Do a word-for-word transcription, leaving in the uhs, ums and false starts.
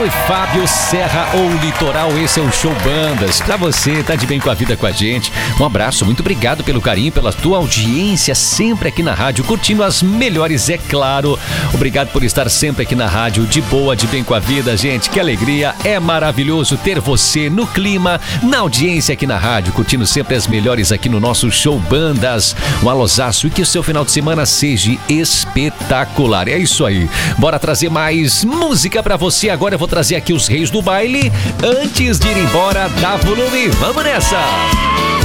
e Fábio Serra ou Litoral, esse é o Show Bandas. Pra você, tá de bem com a vida com a gente. Um abraço, muito obrigado pelo carinho, pela tua audiência, sempre aqui na rádio, curtindo as melhores, é claro. Obrigado por estar sempre aqui na rádio, de boa, de bem com a vida, gente. Que alegria, é maravilhoso ter você no clima, na audiência aqui na rádio, curtindo sempre as melhores aqui no nosso Show Bandas. Um alôzaço e que o seu final de semana seja espetacular. É isso aí. Bora trazer mais música pra você. Agora eu vou trazer aqui os Reis do Baile. Antes de ir embora, dá volume. Vamos nessa!